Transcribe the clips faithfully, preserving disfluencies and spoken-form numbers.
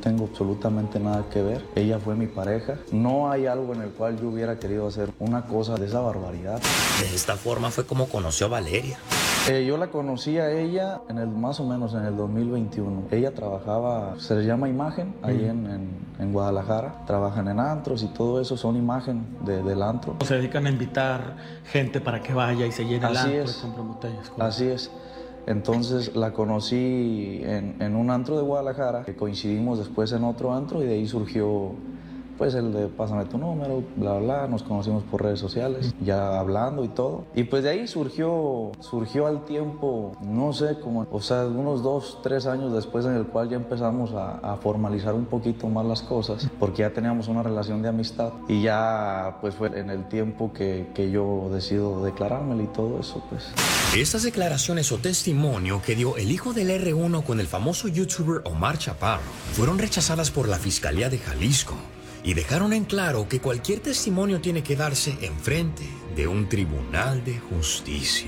tengo absolutamente nada que ver. Ella fue mi pareja. No hay algo en el cual yo hubiera querido hacer una cosa de esa barbaridad. De esta forma fue como conoció a Valeria. Eh, yo la conocí a ella en el, más o menos en el dos mil veintiuno. Ella trabajaba, se le llama Imagen, ahí mm. en, en, en Guadalajara. Trabajan en antros y todo eso, son Imagen de, del antro. Se dedican a invitar gente para que vaya y se llene el antro y compre botellas. Así es. Entonces la conocí en, en un antro de Guadalajara, que coincidimos después en otro antro y de ahí surgió pues el de pásame tu número, bla, bla, nos conocimos por redes sociales, ya hablando y todo. Y pues de ahí surgió, surgió al tiempo, no sé, como, o sea, unos dos, tres años después en el cual ya empezamos a, a formalizar un poquito más las cosas, porque ya teníamos una relación de amistad y ya pues fue en el tiempo que, que yo decido declarármela y todo eso, pues. Estas declaraciones o testimonio que dio el hijo del erre uno con el famoso youtuber Omar Chaparro fueron rechazadas por la Fiscalía de Jalisco y dejaron en claro que cualquier testimonio tiene que darse enfrente de un tribunal de justicia.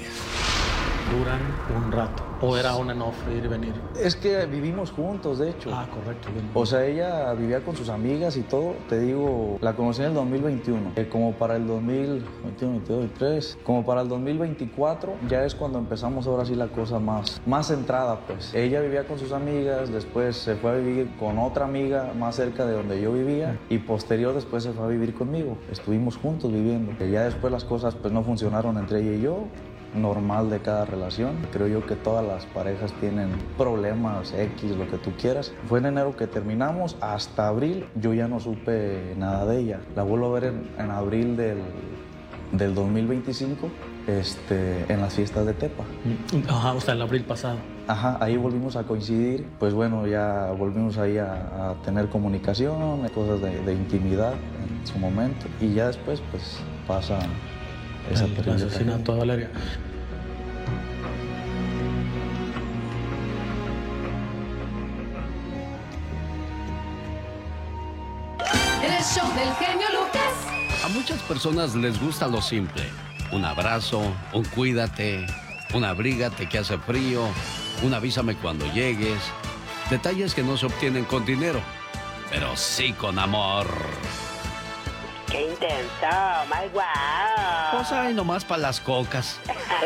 Duran un rato. ¿O era on and off, ir y venir? Es que vivimos juntos, de hecho. Ah, correcto. Bien. O sea, ella vivía con sus amigas y todo. Te digo, la conocí en el dos mil veintiuno. Eh, como para el dos mil veintiuno, veintidós, veintitrés. Como para el dos mil veinticuatro, ya es cuando empezamos ahora sí la cosa más, más centrada, pues. Ella vivía con sus amigas, después se fue a vivir con otra amiga más cerca de donde yo vivía. Y posterior después se fue a vivir conmigo. Estuvimos juntos viviendo. Y ya después las cosas pues no funcionaron entre ella y yo. Normal de cada relación. Creo yo que todas las parejas tienen problemas X, lo que tú quieras. Fue en enero que terminamos, hasta abril yo ya no supe nada de ella. La vuelvo a ver en, en abril del, del dos mil veinticinco, este, en las fiestas de Tepa. Ajá, o sea, el abril pasado. Ajá, ahí volvimos a coincidir. Pues bueno, ya volvimos ahí a, a tener comunicación, cosas de, de intimidad en su momento. Y ya después pues pasa esa el terrible asesinato de Valeria. El show del genio Lucas. A muchas personas les gusta lo simple. Un abrazo, un cuídate, un abrígate que hace frío, un avísame cuando llegues. Detalles que no se obtienen con dinero, pero sí con amor. ¡Qué intenso! ¡My wow! Pues ahí nomás para las cocas.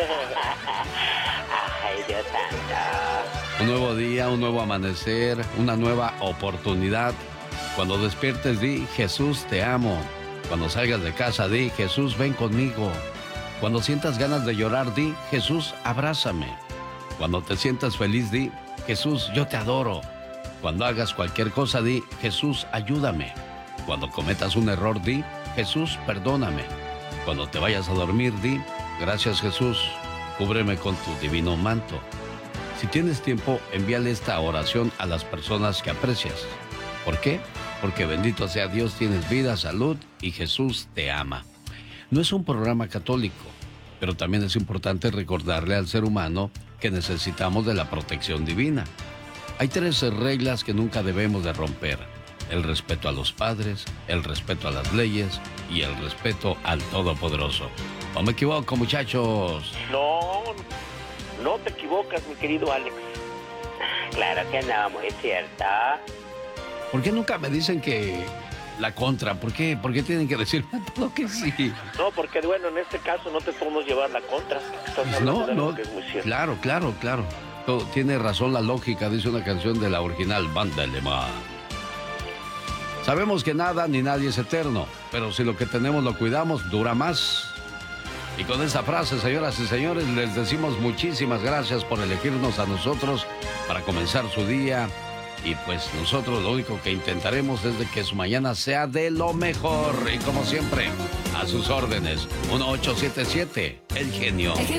¡Ay, Dios santo! Un nuevo día, un nuevo amanecer, una nueva oportunidad. Cuando despiertes, di, Jesús, te amo. Cuando salgas de casa, di, Jesús, ven conmigo. Cuando sientas ganas de llorar, di, Jesús, abrázame. Cuando te sientas feliz, di, Jesús, yo te adoro. Cuando hagas cualquier cosa, di, Jesús, ayúdame. Cuando cometas un error, di, Jesús, perdóname. Cuando te vayas a dormir, di, gracias Jesús, cúbreme con tu divino manto. Si tienes tiempo, envíale esta oración a las personas que aprecias. ¿Por qué? Porque bendito sea Dios, tienes vida, salud y Jesús te ama. No es un programa católico, pero también es importante recordarle al ser humano que necesitamos de la protección divina. Hay tres reglas que nunca debemos de romper. El respeto a los padres, el respeto a las leyes y el respeto al Todopoderoso. ¿O me equivoco, muchachos? No, no te equivocas, mi querido Alex. Claro que no, muy cierto. ¿Por qué nunca me dicen que la contra? ¿Por qué? ¿Por qué tienen que decirme todo que sí? No, porque bueno, en este caso no te podemos llevar la contra. Estás no, de no, que es muy cierto. Claro, claro, claro. Todo, tiene razón la lógica, dice una canción de la original Banda Alemán. Sabemos que nada ni nadie es eterno, pero si lo que tenemos lo cuidamos, dura más. Y con esa frase, señoras y señores, les decimos muchísimas gracias por elegirnos a nosotros para comenzar su día. Y pues nosotros lo único que intentaremos es de que su mañana sea de lo mejor. Y como siempre, a sus órdenes, uno ocho siete siete, El Genio. El genio